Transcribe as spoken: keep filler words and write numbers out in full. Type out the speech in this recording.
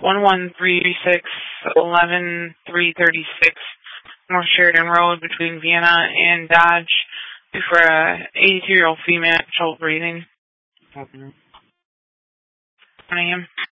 one one three six eleven three thirty six North Sheridan Road between Vienna and Dodge for a eighty-two year old female, trouble breathing. one a.m.